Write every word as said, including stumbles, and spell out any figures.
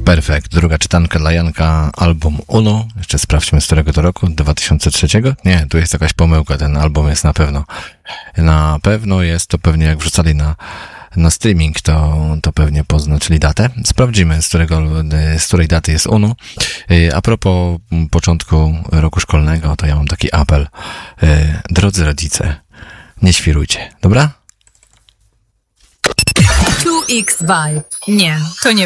Perfekt. Druga czytanka dla Janka, album Uno. Jeszcze sprawdźmy, z którego to roku? dwa tysiące trzeciego? Nie, tu jest jakaś pomyłka. Ten album jest na pewno. Na pewno jest to pewnie jak wrzucali na, na streaming, to, to pewnie poznaczyli datę. Sprawdzimy, z, którego, z której daty jest Uno. A propos początku roku szkolnego, to ja mam taki apel. Drodzy rodzice, nie świrujcie, dobra? two X Vibe. Nie, to nie